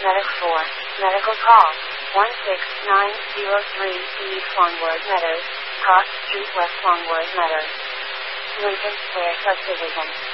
Medic 4. Medical call. 16903 East Longwood Meadows, Cross Street, West Longwood Meadows. Lincoln Square Subdivision.